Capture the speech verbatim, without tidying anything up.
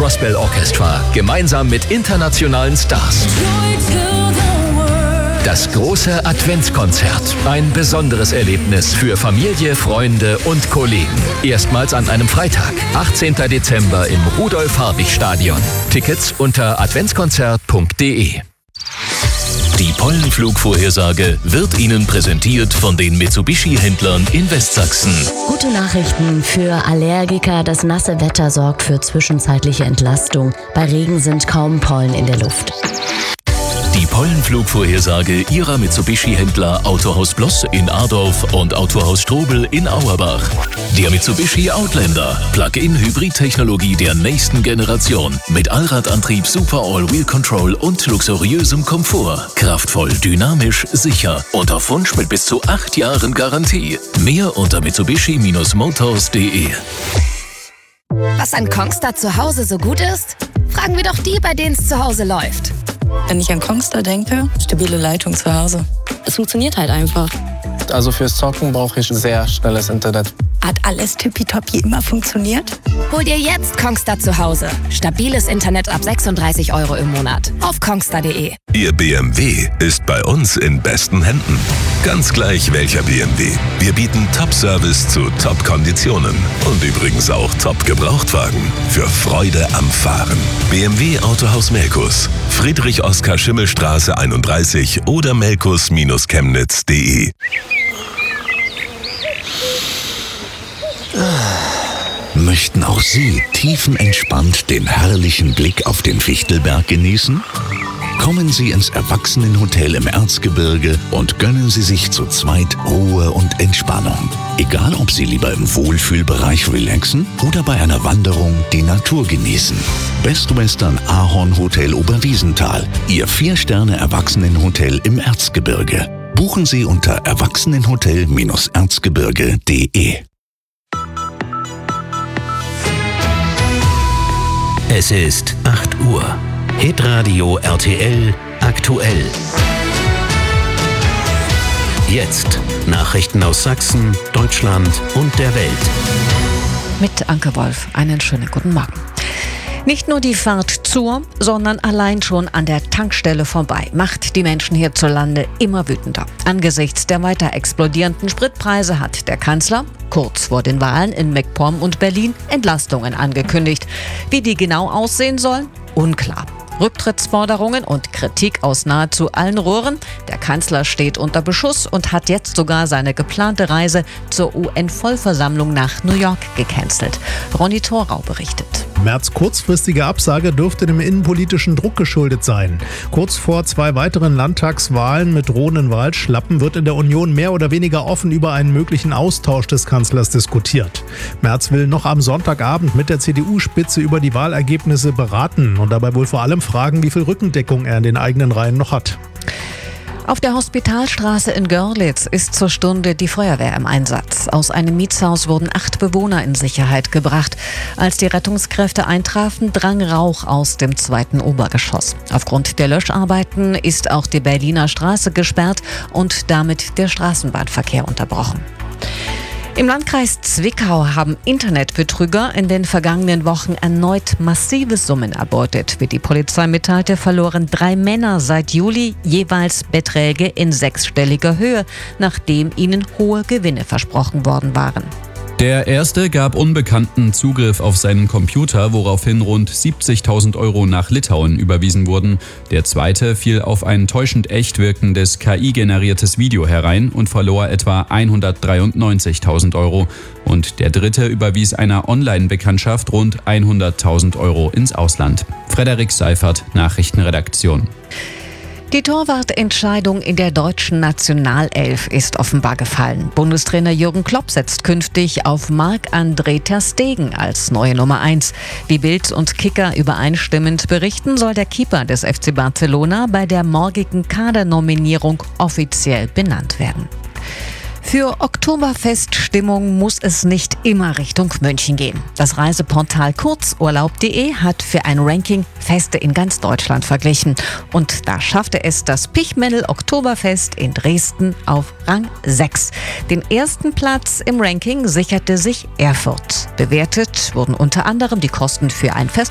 Gospel Orchestra gemeinsam mit internationalen Stars. Das große Adventskonzert. Ein besonderes Erlebnis für Familie, Freunde und Kollegen. Erstmals an einem Freitag, achtzehnten Dezember im Rudolf-Harbig-Stadion. Tickets unter adventskonzert punkt de. Die Pollenflugvorhersage wird Ihnen präsentiert von den Mitsubishi-Händlern in Westsachsen. Gute Nachrichten für Allergiker. Das nasse Wetter sorgt für zwischenzeitliche Entlastung. Bei Regen sind kaum Pollen in der Luft. Die Pollenflugvorhersage Ihrer Mitsubishi-Händler Autohaus Bloss in Adorf und Autohaus Strobel in Auerbach. Der Mitsubishi Outlander, Plug-in-Hybrid-Technologie der nächsten Generation. Mit Allradantrieb, Super All-Wheel Control und luxuriösem Komfort. Kraftvoll, dynamisch, sicher und auf Wunsch mit bis zu acht Jahren Garantie. Mehr unter mitsubishi Motors punkt de. Was an Kongstar zu Hause so gut ist? Fragen wir doch die, bei denen es zu Hause läuft. Wenn ich an Kongstar denke, stabile Leitung zu Hause. Es funktioniert halt einfach. Also fürs Zocken brauche ich sehr schnelles Internet. Hat alles tippitoppi immer funktioniert? Hol dir jetzt Kongstar zu Hause. Stabiles Internet ab sechsunddreißig Euro im Monat. Auf kongstar punkt de. Ihr B M W ist bei uns in besten Händen. Ganz gleich welcher B M W. Wir bieten Top-Service zu Top-Konditionen. Und übrigens auch Top-Gebrauchtwagen. Für Freude am Fahren. B M W Autohaus Melkus. Friedrich-Oskar-Schimmel-Straße einunddreißig oder melkus Chemnitz punkt de. Möchten auch Sie tiefenentspannt den herrlichen Blick auf den Fichtelberg genießen? Kommen Sie ins Erwachsenenhotel im Erzgebirge und gönnen Sie sich zu zweit Ruhe und Entspannung. Egal, ob Sie lieber im Wohlfühlbereich relaxen oder bei einer Wanderung die Natur genießen. Best Western Ahorn Hotel Oberwiesenthal, Ihr Vier-Sterne-Erwachsenenhotel im Erzgebirge. Buchen Sie unter erwachsenenhotel Erzgebirge punkt de. Es ist acht Uhr. Hitradio R T L aktuell. Jetzt Nachrichten aus Sachsen, Deutschland und der Welt. Mit Anke Wolf, einen schönen guten Morgen. Nicht nur die Fahrt zur, sondern allein schon an der Tankstelle vorbei macht die Menschen hierzulande immer wütender. Angesichts der weiter explodierenden Spritpreise hat der Kanzler kurz vor den Wahlen in MacPom und Berlin Entlastungen angekündigt. Wie die genau aussehen sollen? Unklar. Rücktrittsforderungen und Kritik aus nahezu allen Rohren. Der Kanzler steht unter Beschuss und hat jetzt sogar seine geplante Reise zur U N-Vollversammlung nach New York gecancelt. Ronny Thorau berichtet. Merz' kurzfristige Absage dürfte dem innenpolitischen Druck geschuldet sein. Kurz vor zwei weiteren Landtagswahlen mit drohenden Wahlschlappen wird in der Union mehr oder weniger offen über einen möglichen Austausch des Kanzlers diskutiert. Merz will noch am Sonntagabend mit der C D U-Spitze über die Wahlergebnisse beraten und dabei wohl vor allem fragen, wie viel Rückendeckung er in den eigenen Reihen noch hat. Auf der Hospitalstraße in Görlitz ist zur Stunde die Feuerwehr im Einsatz. Aus einem Mietshaus wurden acht Bewohner in Sicherheit gebracht. Als die Rettungskräfte eintrafen, drang Rauch aus dem zweiten Obergeschoss. Aufgrund der Löscharbeiten ist auch die Berliner Straße gesperrt und damit der Straßenbahnverkehr unterbrochen. Im Landkreis Zwickau haben Internetbetrüger in den vergangenen Wochen erneut massive Summen erbeutet. Wie die Polizei mitteilte, verloren drei Männer seit Juli jeweils Beträge in sechsstelliger Höhe, nachdem ihnen hohe Gewinne versprochen worden waren. Der erste gab Unbekannten Zugriff auf seinen Computer, woraufhin rund siebzigtausend Euro nach Litauen überwiesen wurden. Der zweite fiel auf ein täuschend echt wirkendes K I-generiertes Video herein und verlor etwa hundertdreiundneunzigtausend Euro. Und der dritte überwies einer Online-Bekanntschaft rund hunderttausend Euro ins Ausland. Frederik Seifert, Nachrichtenredaktion. Die Torwartentscheidung in der deutschen Nationalelf ist offenbar gefallen. Bundestrainer Jürgen Klopp setzt künftig auf Marc-André ter Stegen als neue Nummer eins. Wie Bild und Kicker übereinstimmend berichten, soll der Keeper des F C Barcelona bei der morgigen Kadernominierung offiziell benannt werden. Für Oktoberfeststimmung muss es nicht immer Richtung München gehen. Das Reiseportal kurzurlaub punkt de hat für ein Ranking Feste in ganz Deutschland verglichen. Und da schaffte es das Pichmennel Oktoberfest in Dresden auf Rang sechs. Den ersten Platz im Ranking sicherte sich Erfurt. Bewertet wurden unter anderem die Kosten für ein Fest